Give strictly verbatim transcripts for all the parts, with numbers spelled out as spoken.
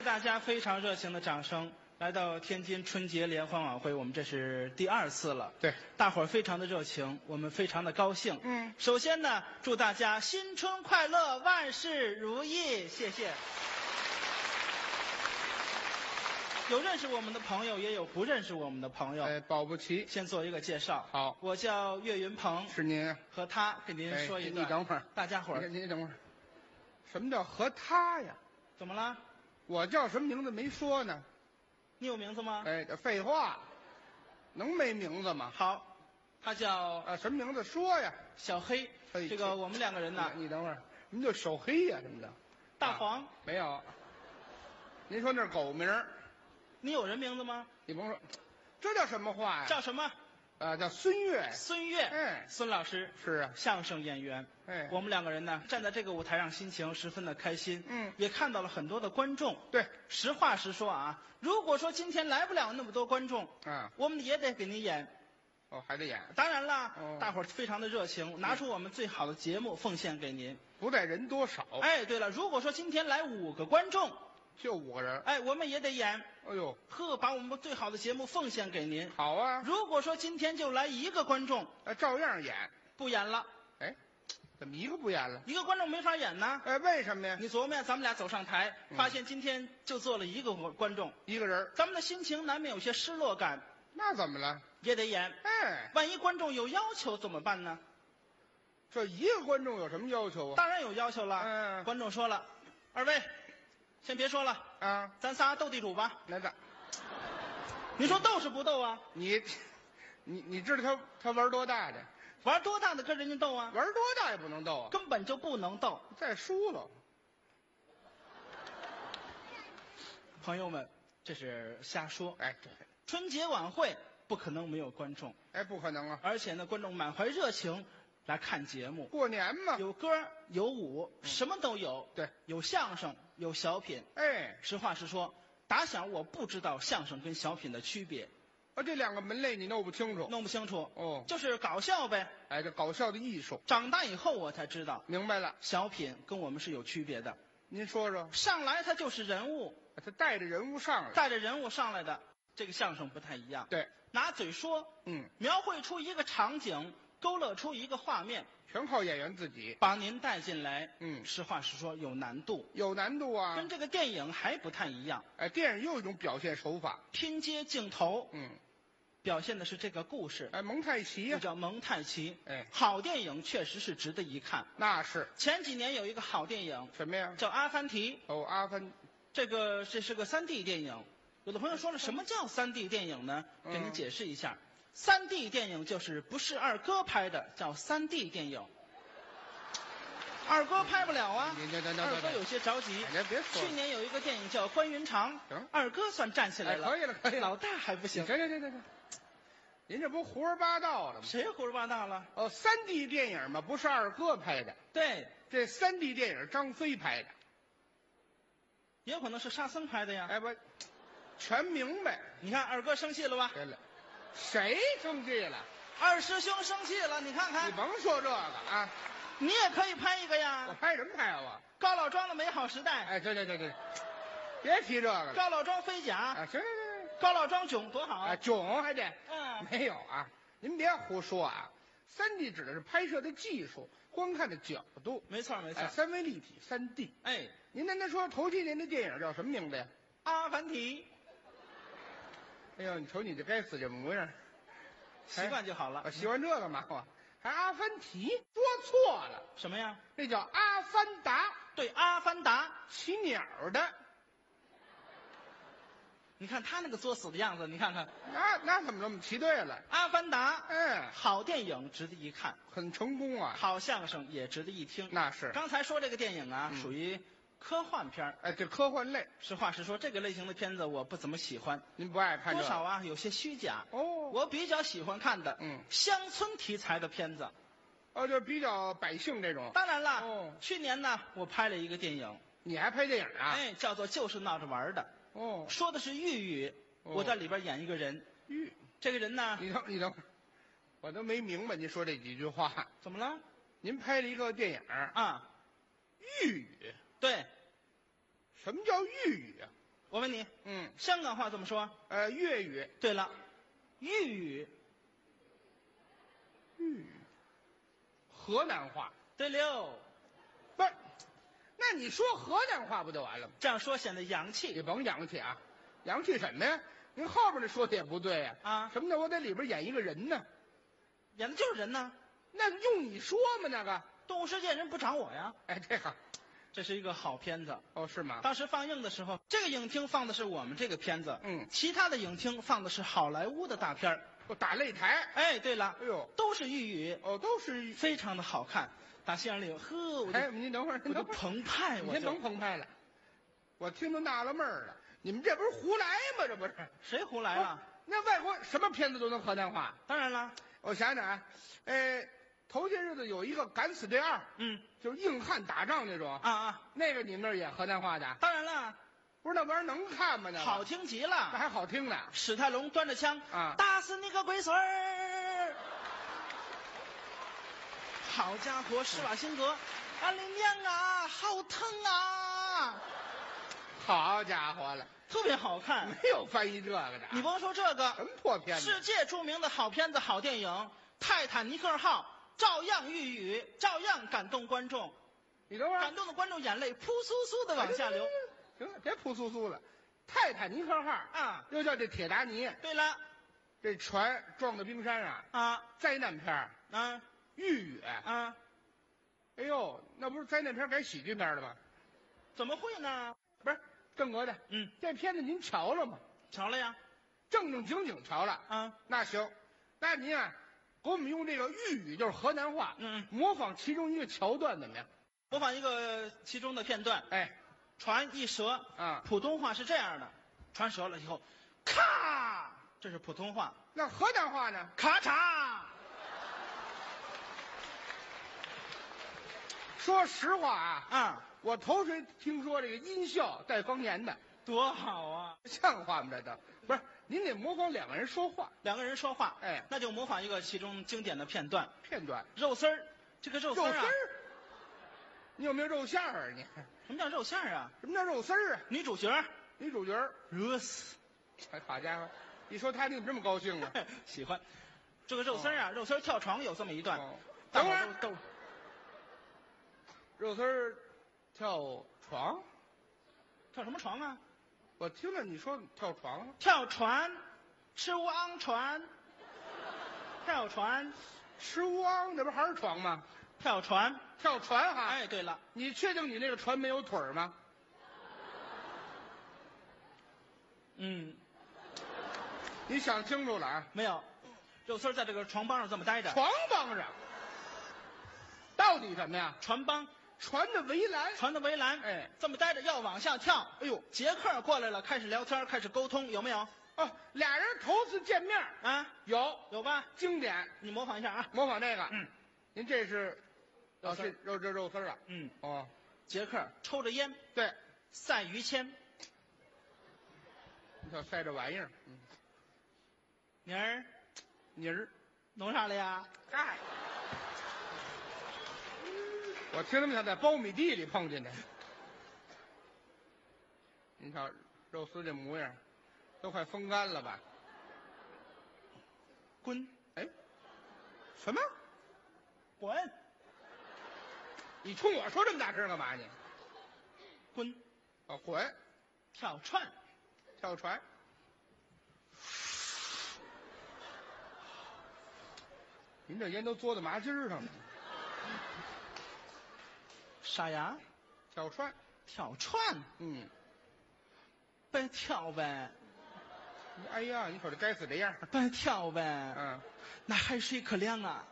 大家非常热情的掌声，来到天津春节联欢晚会，我们这是第二次了。 对， 大伙儿非常的热情，我们非常的高兴。 嗯， 首先呢，祝大家新春快乐，万事如意，谢谢。有认识我们的朋友，也有不认识我们的朋友。 哎，保不齐。 先做一个介绍。 好， 我叫岳云鹏， 是您。 和他给您说一段。 哎、你等会儿， 大家伙儿， 您等会儿。什么叫和他呀？ 怎么了？ 我叫什么名字没说呢？ 你有名字吗？ 哎，这废话，能没名字吗？ 好，他叫啊，什么名字说呀？ 小黑。 哎、 这个我们两个人呢？ 你, 你等会儿，什么叫小黑呀？什么的？ 大黄、 啊、没有。您说那是狗名？ 你有人名字吗？ 你甭说，这叫什么话呀？ 叫什么？ 啊，叫孙越。 孙越。 哎， 孙老师是啊， 相声演员。 哎， 我们两个人呢，站在这个舞台上，心情十分的开心。 嗯， 也看到了很多的观众。 对， 实话实说啊，如果说今天来不了那么多观众， 啊， 我们也得给您演。 哦，还得演。 当然了， 哦、 大伙儿非常的热情，拿出我们最好的节目奉献给您。 不在人多少。 哎，对了，如果说今天来五个观众。 就五个人， 哎，我们也得演。 哎呦， 呵，把我们最好的节目奉献给您。 好啊。 如果说今天就来一个观众， 哎，照样演， 不演了。 哎，怎么一个不演了？ 一个观众没法演呢。 哎，为什么呀？ 你琢磨呀，咱们俩走上台，发现今天就坐了一个观众， 一个人， 咱们的心情难免有些失落感。 那怎么了？ 也得演。 哎， 万一观众有要求怎么办呢？ 这一个观众有什么要求啊？ 当然有要求了。 嗯， 观众说了，二位。先别说了啊， 咱仨斗地主吧。 那个， 你说斗是不斗啊？ 你，你你知道他他玩多大的？ 玩多大的跟人家斗啊？ 玩多大也不能斗啊， 根本就不能斗。 再输了。 朋友们，这是瞎说。 哎，对， 春节晚会不可能没有观众。 哎，不可能啊！ 而且呢，观众满怀热情。来看节目， 过年嘛， 有歌有舞，嗯、什么都有。 对， 有相声，有小品。 哎， 实话实说，打小我不知道相声跟小品的区别。 啊，这两个门类你弄不清楚？ 弄不清楚。 哦， 就是搞笑呗。 哎，这搞笑的艺术。 长大以后我才知道， 明白了， 小品跟我们是有区别的。 您说说。 上来他就是人物， 他带着人物上来， 带着人物上来的，这个相声不太一样。 对， 拿嘴说， 嗯， 描绘出一个场景。勾勒出一个画面， 全靠演员自己把您带进来。 嗯， 实话实说，有难度， 有难度啊， 跟这个电影还不太一样。 哎，电影又有一种表现手法， 拼接镜头， 嗯， 表现的是这个故事。 哎，蒙太奇呀、 啊，叫蒙太奇。 哎， 好电影确实是值得一看。 那是。 前几年有一个好电影， 什么呀？ 叫《阿凡提》。 哦，阿凡， 这个这是个三 D 电影。有的朋友说了，什么叫三 D 电影呢？给您解释一下。嗯三 D 电影就是不是二哥拍的，叫三 D 电影。二哥拍不了啊，二哥有些着急。 别说。 去年有一个电影叫《关云长》，二哥算站起来了。 可以了，可以了。 老大还不行。 行行行行行，您这不胡说八道了吗？ 谁胡说八道了？ 哦，三 D 电影嘛，不是二哥拍的。 对， 这三 D 电影张飞拍的， 也有可能是沙僧拍的呀。 哎不，全明白。 你看二哥生气了吧？ 对了。谁生气了？ 二师兄生气了，你看看。 你甭说这个啊， 你也可以拍一个呀。 我拍什么拍啊？我高老庄的美好时代。 哎，对对对对，别提这个了。 高老庄飞甲。 啊，行行行。 高老庄囧多好啊！ 囧还得。 嗯。 没有啊，您别胡说啊。三 D 指的是拍摄的技术，观看的角度。 没错没错。 哎，三维立体，三 D。 哎， 您跟他说头些年的电影叫什么名字呀？ 阿凡提。 哎呦，你瞅你这该死这模样， 习惯就好了。 我习惯这个嘛，我还阿凡提，说错了。 什么呀？ 那叫阿凡达。 对，阿凡达， 骑鸟的。 你看他那个作死的样子，你看看。 那那怎么这么骑对了？ 阿凡达， 嗯， 好电影，值得一看， 很成功啊。 好相声也值得一听。 那是。 刚才说这个电影啊， 嗯、 属于。科幻片哎，这科幻类， 实话实说，这个类型的片子我不怎么喜欢。 您不爱看？ 多少啊，有些虚假。 哦， 我比较喜欢看的， 嗯， 乡村题材的片子。 哦，就比较百姓这种。 当然了， 哦， 去年呢，我拍了一个电影。 你还拍电影啊？ 哎，叫做《就是闹着玩的》。 哦， 说的是豫语， 哦、 我在里边演一个人。 豫， 这个人呢？ 你等，你等会儿，我都没明白您说这几句话。 怎么了？ 您拍了一个电影啊， 豫语。 对。 什么叫豫语啊？ 我问你， 嗯， 香港话怎么说？ 呃，粤语， 对了，豫语。 豫语，河南话。 对了， 不是，那你说河南话不就完了吗？ 这样说显得洋你气甭洋气啊，洋气什么呀？您后边那说的也不对呀、 啊。 什么叫我在里边演一个人呢？ 演的就是人呢。 那用你说吗？那个， 动物世界人不找我呀。 哎，这个， 这是一个好片子。 哦，是吗？ 当时放映的时候，这个影厅放的是我们这个片子， 嗯其他的影厅放的是好莱坞的大片儿。 我打擂台， 哎，对了， 哎呦， 都是豫语， 哦，都是。 非常的好看。打戏院里，呵，我就、 哎，您等会儿， 我就您等会儿， 澎湃，我就您甭澎湃了，我听都纳了闷儿了，你们这不是胡来吗？这不是？ 谁胡来了？ 那外国什么片子都能河南话？ 当然了， 我想想啊，呃，头些日子有一个《敢死队二》， 嗯就是硬汉打仗那种， 啊啊， 那个你们那儿也河南话的？ 当然了， 不是那玩意儿能看吗？那个好，听极那了。 还好听呢。 史泰龙端着枪啊打死你个龟孙儿！好家伙，施瓦辛格，俺的娘啊，好疼啊！ 好家伙了， 特别好看。 没有翻译这个的。 你甭说这什个， 么破片子？ 世界著名的好片子、好电影《泰坦尼克号》照样豫语，照样感动观众， 你等会儿， 感动的观众眼泪扑簌簌的往下流。 行了，别扑簌簌了。泰坦尼克号啊， 又叫这铁达尼， 对了， 这船撞到冰山上， 啊灾难片儿啊豫语。 啊， 哎呦，那不是灾难片改喜剧片了吗？ 怎么会呢？ 不是，正格的。 嗯， 这片子您瞧了吗？ 瞧了呀， 正正经经瞧了。 啊， 那行，那您啊，给我们用这个豫语，就是河南话， 嗯， 模仿其中一个桥段怎么样？ 模仿一个其中的片段。 哎， 船一折， 啊， 普通话是这样的，船折了以后，咔，这是普通话， 那河南话呢？ 咔嚓。 说实话啊， 啊， 我头回听说这个音效带方言的， 多好啊！ 像话吗？这都不是，您得模仿两个人说话两个人说话， 哎那就模仿一个其中经典的片段。 片段。 肉丝儿，这个肉丝儿啊， 肉丝儿，你有没有肉馅儿啊？你什么叫肉馅儿啊？ 什么叫肉丝儿啊？ 女主角女主角儿， 热死， 哎，好家伙，一说他你怎么这么高兴啊？ 喜欢。这个肉丝儿啊，肉丝儿跳床有这么一段， 哦大伙等会儿儿都都肉丝儿跳床， 跳什么床啊？ 我听着你说跳床， 跳船，吃乌昂船，跳船， 吃乌昂，这不还是床吗？ 跳船。 跳船哈， 哎，对了， 你确定你那个船没有腿儿吗？ 嗯， 你想清楚了啊！ 没有，肉丝儿在这个床帮上这么待着。 床帮上，到底什么呀？ 船帮， 船的围栏。 船的围栏， 哎， 这么待着要往下跳。 哎呦， 杰克过来了，开始聊天，开始沟通，有没有？ 哦，俩人头次见面， 啊， 有有吧？ 经典， 你模仿一下啊。 模仿这个。 嗯， 您这是肉丝儿哦这肉这肉丝儿啊？ 嗯， 哦， 杰克抽着烟， 对， 赛于谦。 你瞧塞这玩意儿，嗯， 明儿泥儿， 弄啥了呀？ 哎，我听他们像在苞米地里碰见的。你瞧肉丝这模样，都快风干了吧？ 滚哎，什么？ 滚你冲我说这么大声干嘛你？ 滚！ 啊，滚！ 跳船， 跳船。您这烟都嘬到麻筋儿上了。 啥呀？ 跳船。 跳船， 嗯。 别跳呗， 哎呀，你瞅这该死的样儿。 别跳呗。 嗯。 那海水可凉啊！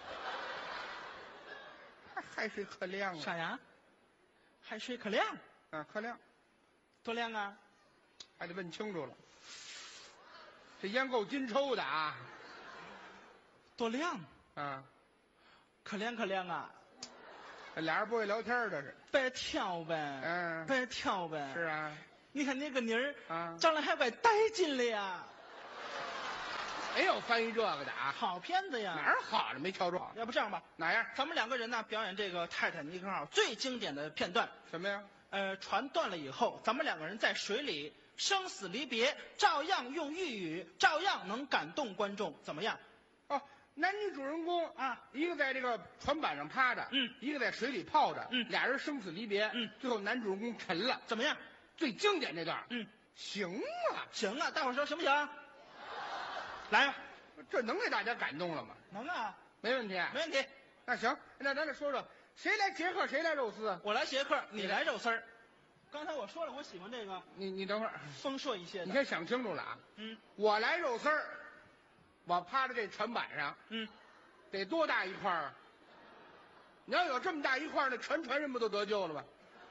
还海水可凉啊。 啥呀？海水可凉， 啊，可凉。 多凉啊！ 还得问清楚了。这烟够金抽的啊。 多凉， 啊， 可凉可凉啊！ 这俩人不会聊天儿这是。 别跳呗， 嗯别跳呗。 是啊。 你看那个妮儿啊， 长得还怪带劲了呀！ 没有翻译这个的啊。 好片子呀！ 哪儿好了没瞧着？ 要不这样吧， 哪样？ 咱们两个人呢表演这个泰坦尼克号最经典的片段， 什么呀？ 呃，船断了以后，咱们两个人在水里生死离别，照样用豫语，照样能感动观众，怎么样？ 哦，男女主人公啊， 一个在这个船板上趴着， 嗯， 一个在水里泡着， 嗯， 俩人生死离别， 嗯， 最后男主人公沉了， 怎么样？ 最经典这段， 嗯， 行啊， 行啊，大伙儿说行不行？来呀、 这能给大家感动了吗？ 能啊， 没问题， 没问题。 那行，那咱再说说，谁来杰克，谁来肉丝啊？ 我来杰克，你来肉丝儿。刚才我说了，我喜欢这个你你等会儿， 丰硕一些的。 你先想清楚了啊。 嗯我来肉丝儿，我趴在这船板上， 嗯， 得多大一块儿啊？你要有这么大一块儿，那全船人不都得救了吗？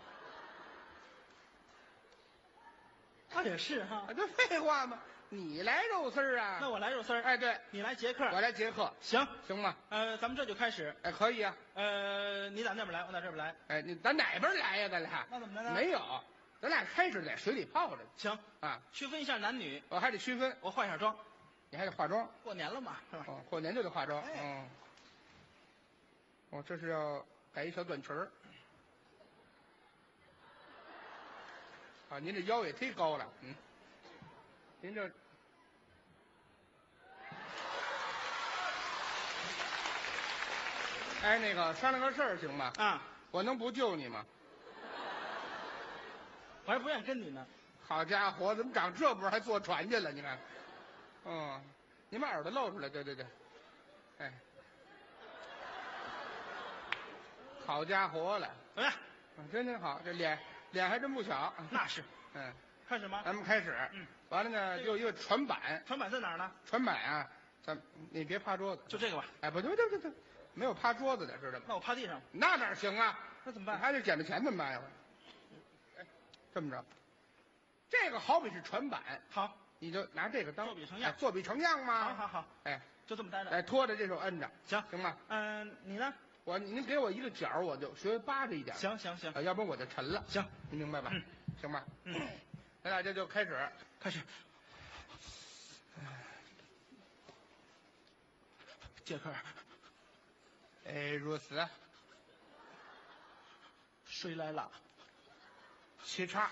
他也是哈啊，。这废话吗？你来肉丝儿啊？ 那我来肉丝儿， 哎，对， 你来杰克。 我来杰克， 行， 行吗？ 呃，咱们这就开始。 哎，可以啊。 呃，你打那边来，我打这边来。 哎，你咱哪边来呀？咱俩那怎么着呢？ 没有，咱俩开始在水里泡着行， 啊。 区分一下男女。 我还得区分， 我化一下妆， 你还得化妆。 过年了嘛，是吧？ 哦，过年就得化妆。 哎嗯。哦，这是要改一小短裙儿。啊，您这腰也忒高了，嗯。您这。哎，那个商量个事儿行吗？ 啊， 我能不救你吗？ 我还不愿意跟你呢。 好家伙，怎么长这波还坐船去了？你看，嗯，你把耳朵露出来，对对对，哎，好家伙了， 怎么样？ 嗯真真好，这脸脸还真不小。 那是。 嗯， 开始吗？ 咱们开始。 嗯， 完了呢，就一个船板， 船板在哪儿呢？ 船板啊，咱你别趴桌子， 就这个吧。 哎，不对不对不对，没有趴桌子的，知道吗？ 那我趴地上， 那哪行啊？ 那怎么办？ 你还得捡着钱怎么办呀？哎，这么着，这个好比是船板， 好， 你就拿这个当作比成样哎作比成样嘛。 好好好， 哎就这么待着。 哎，拖着这手摁着， 行行吗？ 嗯，你呢？ 我您给我一个角儿，我就学扒着一点， 行行行啊，要不然我就沉了。 行， 您明白吧？ 嗯， 行吧？ 嗯， 咱俩这就开始。 开始。杰克， 哎，如此， 水来了。 沏茶。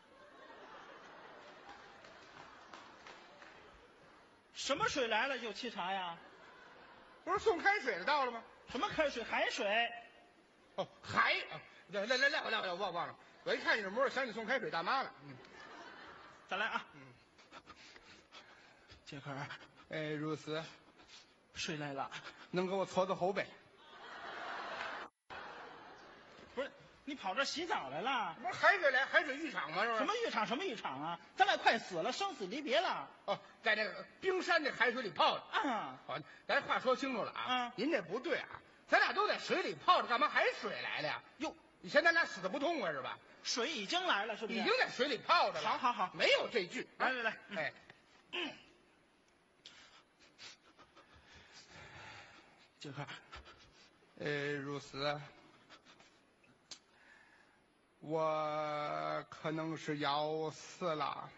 什么水来了就沏茶呀？ 不是送开水的到了吗？ 什么开水？海水。 哦，还啊，来来来来回来回来，我忘忘了。我一看你这模样，想起送开水大妈了。嗯再来啊。 嗯， 杰克， 哎，如此， 水来了。 能给我搓搓后背？ 不是，你跑这儿洗澡来了？ 不是海水来海水浴场吗？是不是？ 什么浴场？什么浴场啊？咱俩快死了，生死离别了。 哦，在这个冰山这海水里泡着。 啊， 好，咱话说清楚了啊。 嗯您这不对啊，咱俩都在水里泡着，干嘛海水来了呀？ 哟， 你嫌咱俩死的不痛快是吧？ 水已经来了，是不是？ 已经在水里泡着了。 好好好没有这句。 来来来，嗯哎， 杰克， 呃，如此，我可能是要死了，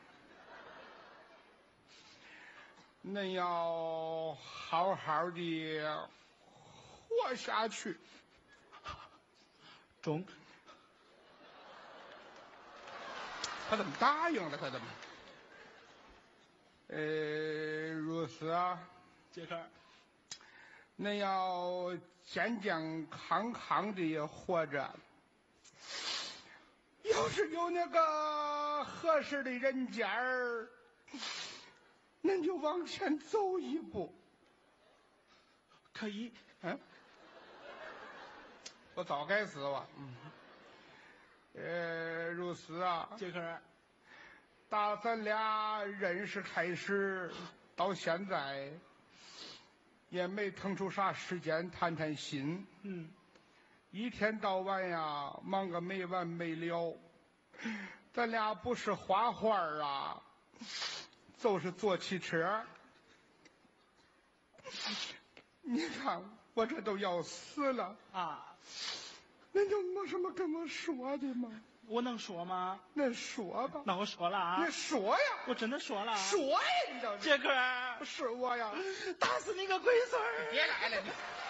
恁要好好的活下去。 中。 他怎么答应了？他怎么？呃，如此啊， 杰克， 恁要健健康康的活着。要是有那个合适的人家儿，恁就往前走一步。 可以。 嗯，我早该死我。嗯。呃，如此啊， 杰克， 打咱俩认识开始到现在，也没腾出啥时间谈谈心。 嗯， 一天到晚呀，忙个没完没了。咱俩不是画画啊，就是坐汽车。你看我这都要死了啊， 恁就没什么跟我说的吗？ 我能说吗？ 恁说吧。 那我说了啊。 你说呀！ 我真的说了。 说呀！你倒是。 杰克， 是我呀！ 打死你个龟孙儿！ 别来了你。